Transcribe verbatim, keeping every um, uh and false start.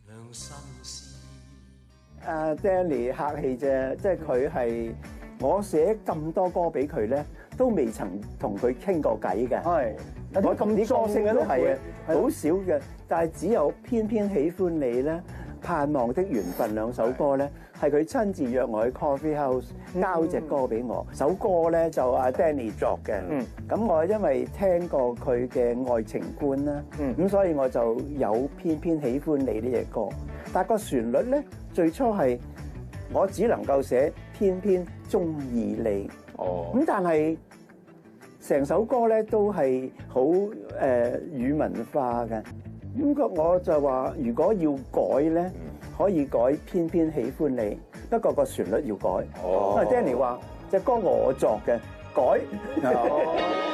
阿 Danny 客氣啫，即係佢係我寫咁多歌俾佢咧，都未曾同佢傾過偈嘅。 係， 我咁啲歌星都係啊，好係少嘅，但係只有偏偏喜歡你咧。盼望的緣分兩首歌咧，係佢親自約我去 coffee house 交隻歌俾我。首歌咧就阿 Danny 作嘅，咁我因為聽過佢嘅愛情觀啦，咁所以我就有偏偏喜歡你呢隻歌。但係個旋律咧，最初係我只能夠寫偏偏中意你。哦，咁但係成首歌咧都係好誒語文化嘅。咁個我就話，如果要改咧，可以改偏偏喜歡你，不過個旋律要改。因為 Danny 話隻歌我作嘅，改。